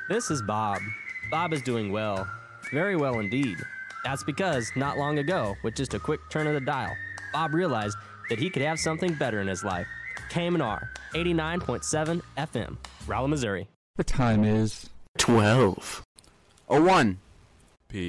This is Bob. Bob is doing well. Very well indeed. That's because, not long ago, with just a quick turn of the dial, Bob realized that he could have something better in his life. KMNR, 89.7 FM, Rolla, Missouri. The time is 12. 01.